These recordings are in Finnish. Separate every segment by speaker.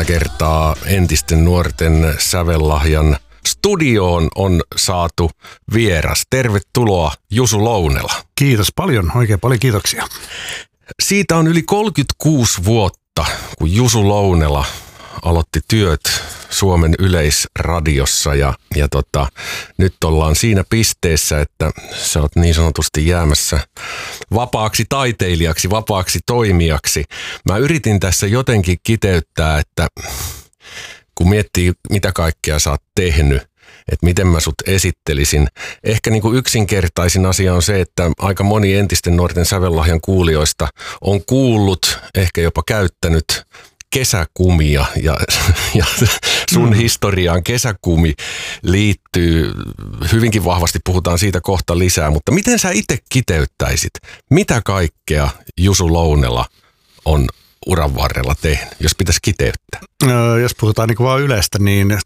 Speaker 1: kertaa entisten nuorten sävellahjan studioon on saatu vieras. Tervetuloa Jusu Lounela.
Speaker 2: Kiitos paljon, oikein paljon kiitoksia.
Speaker 1: Siitä on yli 36 vuotta, kun Jusu Lounela aloitti työt Suomen Yleisradiossa ja nyt ollaan siinä pisteessä, että sä oot niin sanotusti jäämässä vapaaksi taiteilijaksi, vapaaksi toimijaksi. Mä yritin tässä jotenkin kiteyttää, että kun miettii mitä kaikkea sä oot tehnyt, että miten mä sut esittelisin. Ehkä niin kuin yksinkertaisin asia on se, että aika moni entisten nuorten sävellahjan kuulijoista on kuullut, ehkä jopa käyttänyt kesäkumia ja sun historiaan kesäkumi liittyy hyvinkin vahvasti, puhutaan siitä kohta lisää, mutta miten sä itse kiteyttäisit, mitä kaikkea Jusu Lounela on uran varrella tehnyt, jos pitäisi kiteyttää?
Speaker 2: Jos puhutaan niin vaan Ylestä, niin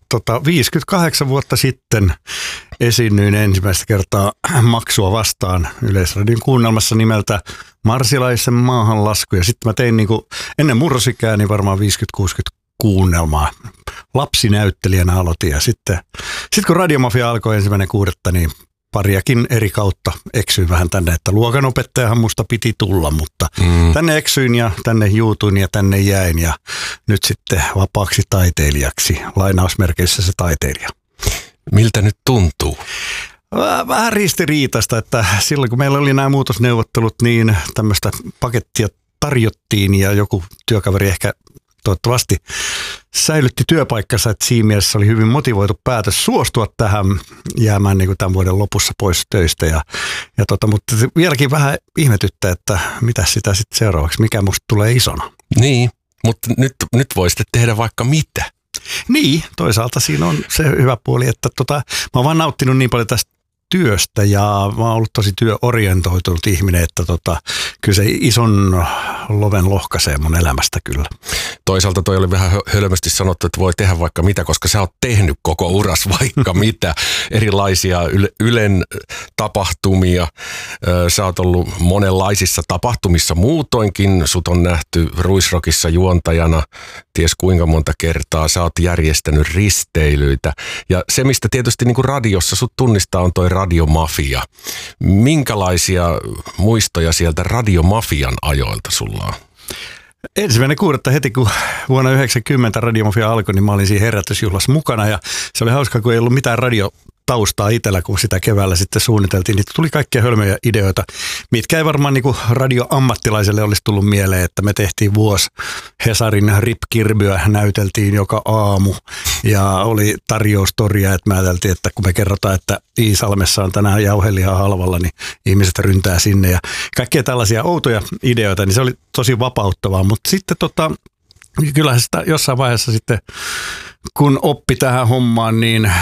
Speaker 2: 58 vuotta sitten esiinnyin ensimmäistä kertaa Maksua vastaan Yleisradion kuunnelmassa nimeltä Marsilaisen maahanlasku. Ja sitten mä tein niin kuin, ennen murrosikää niin varmaan 50-60 kuunnelmaa. Lapsinäyttelijänä aloitin ja sitten kun Radiomafia alkoi 1.6., niin pariakin eri kautta eksyin vähän tänne, että luokanopettajahan musta piti tulla, mutta tänne eksyin ja tänne juutuin ja tänne jäin ja nyt sitten vapaaksi taiteilijaksi, lainausmerkeissä se taiteilija.
Speaker 1: Miltä nyt tuntuu?
Speaker 2: Vähän ristiriitaista, että silloin kun meillä oli nämä muutosneuvottelut, niin tämmöistä pakettia tarjottiin ja joku työkaveri ehkä toivottavasti säilytti työpaikkansa, että siinä mielessä oli hyvin motivoitu päätös suostua tähän jäämään niin kuin tämän vuoden lopussa pois töistä. Mutta vieläkin vähän ihmetyttää, että mitä sitä sitten seuraavaksi, mikä musta tulee isona.
Speaker 1: Niin, mutta nyt voisitte tehdä vaikka mitä.
Speaker 2: Niin, toisaalta siinä on se hyvä puoli, että mä oon vaan nauttinut niin paljon tästä työstä ja mä oon ollut tosi työorientoitunut ihminen, että kyllä se ison loven lohkaisee mun elämästä kyllä.
Speaker 1: Toisaalta toi oli vähän hölmösti sanottu, että voi tehdä vaikka mitä, koska sä oot tehnyt koko uras vaikka mitä. Erilaisia Ylen tapahtumia. Sä oot ollut monenlaisissa tapahtumissa muutoinkin. Sut on nähty Ruisrockissa juontajana ties kuinka monta kertaa. Sä oot järjestänyt risteilyitä. Ja se, mistä tietysti niin kuin radiossa sut tunnistaa, on toi Radiomafia. Minkälaisia muistoja sieltä Radiomafian ajoilta sulla on?
Speaker 2: 1.6. heti kun vuonna 1990 Radiomafia alkoi, niin mä olin siinä herätysjuhlassa mukana ja se oli hauska, kun ei ollut mitään radiotaustaa itsellä, kun sitä keväällä sitten suunniteltiin. Niin tuli kaikkia hölmöjä ideoita, mitkä ei varmaan niin kuin radioammattilaiselle olisi tullut mieleen, että me tehtiin vuosi Hesarin Rip-kirbyä, näyteltiin joka aamu ja oli tarjoustoria, että mä ajateltiin, että kun me kerrotaan, että Iisalmessa on tänään jauhelihaa halvalla, niin ihmiset ryntää sinne ja kaikkia tällaisia outoja ideoita, niin se oli tosi vapauttavaa, mutta sitten kyllähän sitä jossain vaiheessa sitten, kun oppi tähän hommaan, niin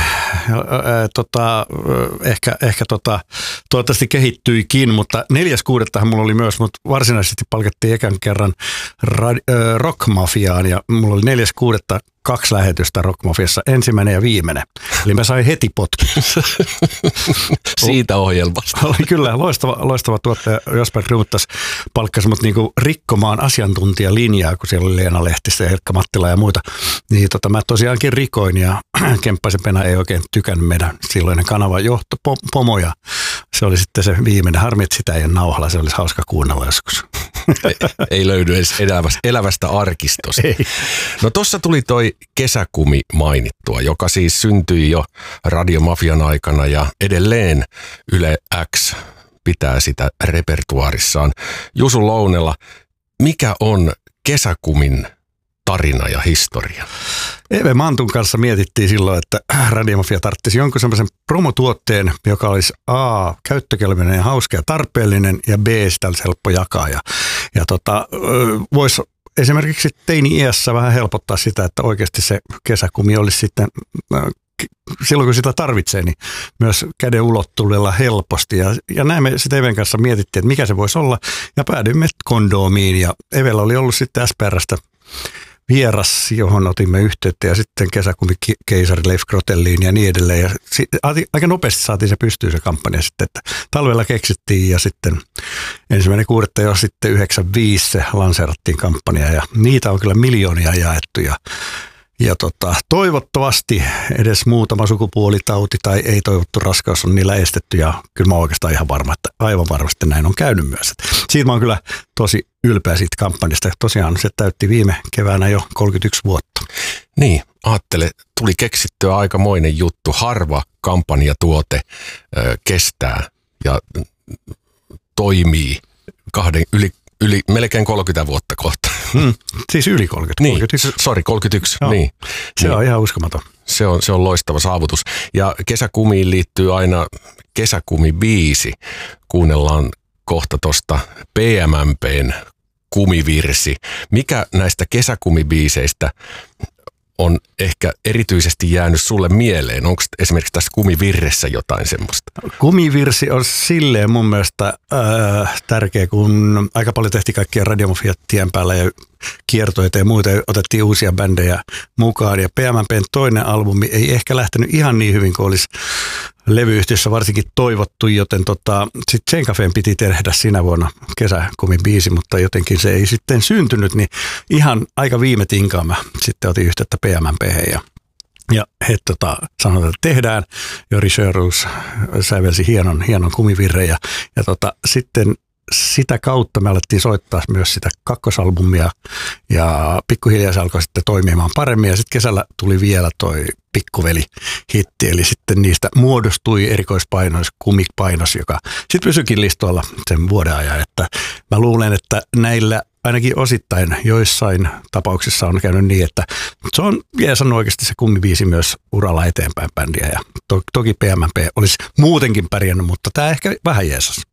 Speaker 2: ehkä toivottavasti kehittyikin, mutta 4.6. mulla oli myös, mutta varsinaisesti palkattiin ekan kerran Rockmafiaan ja mulla oli 4.6. 2 lähetystä Rockmafiassa, ensimmäinen ja viimeinen. Eli mä sain heti potkut.
Speaker 1: Siitä ohjelmasta.
Speaker 2: Oli kyllä loistava tuottaja. Jasper Ruuttas palkkasi mut niinku rikkomaan asiantuntijalinjaa, kun siellä oli Leena Lehtistä ja Erkka Mattila ja muita. Niin mä tosiaankin rikoin ja Kemppaisen Pena ei oikein tykännyt meidän silloinen kanavan johtopomo ja se oli sitten se viimeinen. Harmi, että sitä ei ole nauhalla. Se olisi hauska kuunnella joskus.
Speaker 1: Ei löydy edes elävästä arkistosta.
Speaker 2: Ei.
Speaker 1: No tossa tuli toi kesäkumi mainittua, joka siis syntyi jo Radiomafian aikana ja edelleen Yle X pitää sitä repertuaarissaan. Jusu Lounela, mikä on kesäkumin tarina ja historia?
Speaker 2: Eve Mantun kanssa mietittiin silloin, että Radiomafia tarvitsisi jonkun semmoisen promotuotteen, joka olisi A, käyttökelpoinen ja hauska ja tarpeellinen ja B, sitä olisi helppo jakaa. Ja voisi esimerkiksi teini-iässä vähän helpottaa sitä, että oikeasti se kesäkumi olisi sitten, silloin kun sitä tarvitsee, niin myös käden ulottuvilla helposti. Ja näin me sitten Even kanssa mietittiin, että mikä se voisi olla ja päädyimme kondoomiin ja Evellä oli ollut sitten SPR:stä vieras, johon otimme yhteyttä ja sitten kesäkumikeisari Leif Grotelliin ja niin edelleen. Ja aika nopeasti saatiin se pystyyn se kampanja sitten, että talvella keksittiin ja sitten 1.6. jo sitten 95 se lanseerattiin kampanja ja niitä on kyllä miljoonia jaettu ja Ja toivottavasti edes muutama sukupuolitauti tai ei toivottu raskaus on niillä estetty ja kyllä mä oon oikeastaan ihan varma, että aivan varmasti näin on käynyt myös. Siitä mä oon kyllä tosi ylpeä siitä kampanjasta. Tosiaan se täytti viime keväänä jo 31 vuotta.
Speaker 1: Niin, ajattele, tuli keksittyä aikamoinen juttu. Harva kampanjatuote kestää ja toimii yli melkein 30 vuotta kohta.
Speaker 2: Siis yli 30.
Speaker 1: Niin, 31.
Speaker 2: Joo.
Speaker 1: Niin.
Speaker 2: Se on ihan uskomaton.
Speaker 1: Se on loistava saavutus. Ja kesäkumiin liittyy aina kesäkumibiisi. Kuunnellaan kohta tuosta PMMP:n kumivirsi. Mikä näistä kesäkumibiiseistä on ehkä erityisesti jäänyt sulle mieleen? Onko esimerkiksi tässä kumivirressä jotain semmoista?
Speaker 2: Kumivirsi on silleen mun mielestä tärkeä, kun aika paljon tehtiin kaikkia Radiomafia tien päällä ja kiertoita ja muita, ja otettiin uusia bändejä mukaan. Ja PMMP:n toinen albumi ei ehkä lähtenyt ihan niin hyvin kuin olisi levyyhtiössä varsinkin toivottu, joten sitten Sen Cafeen piti tehdä siinä vuonna kesäkumibiisi, mutta jotenkin se ei sitten syntynyt, niin ihan aika viime tinkaan mä sitten otin yhteyttä PMMP:hen ja he sanoivat, että tehdään. Jori Sjöroos sävelsi hienon kumivirren ja sitten sitä kautta me alettiin soittaa myös sitä kakkosalbumia ja pikkuhiljaa se alkoi sitten toimimaan paremmin ja sitten kesällä tuli vielä toi Pikkuveli-hitti, eli sitten niistä muodostui erikoispainos, kumikpainos, joka sitten pysyikin listoilla sen vuoden ajan, että mä luulen, että näillä ainakin osittain joissain tapauksissa on käynyt niin, että se on jeesannut oikeasti se kummibiisi myös uralla eteenpäin bändiä ja toki PMMP olisi muutenkin pärjännyt, mutta tämä ehkä vähän jeesas.